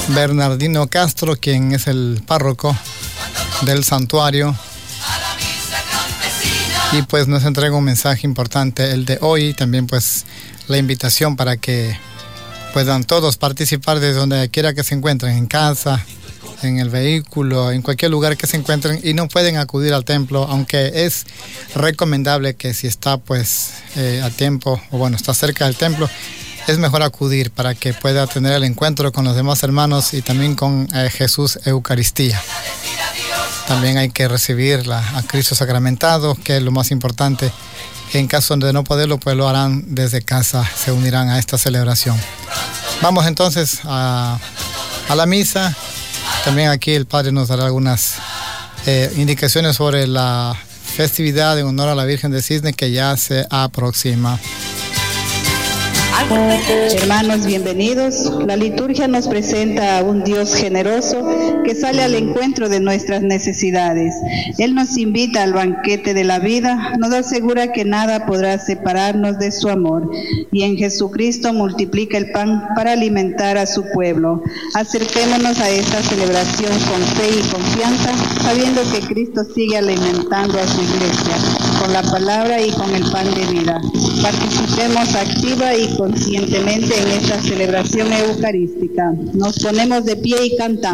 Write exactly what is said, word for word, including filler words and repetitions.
Bernardino Castro, quien es el párroco del santuario. Y pues nos entrega un mensaje importante el de hoy, también pues la invitación para que puedan todos participar desde donde quiera que se encuentren, en casa, en el vehículo, en cualquier lugar que se encuentren y no pueden acudir al templo, aunque es recomendable que si está pues eh, a tiempo o bueno, está cerca del templo, es mejor acudir para que pueda tener el encuentro con los demás hermanos y también con eh, Jesús Eucaristía. También hay que recibir a Cristo sacramentado, que es lo más importante. En caso de no poderlo, pues lo harán desde casa, se unirán a esta celebración. Vamos entonces a, a la misa. También aquí el Padre nos dará algunas eh, indicaciones sobre la festividad en honor a la Virgen de Cisne que ya se aproxima. Hermanos, bienvenidos. La liturgia nos presenta a un Dios generoso que sale al encuentro de nuestras necesidades. Él nos invita al banquete de la vida, nos asegura que nada podrá separarnos de su amor y en Jesucristo multiplica el pan para alimentar a su pueblo. Acerquémonos a esta celebración con fe y confianza, sabiendo que Cristo sigue alimentando a su iglesia con la palabra y con el pan de vida. Participemos activa y conscientemente en esta celebración eucarística. Nos ponemos de pie y cantamos.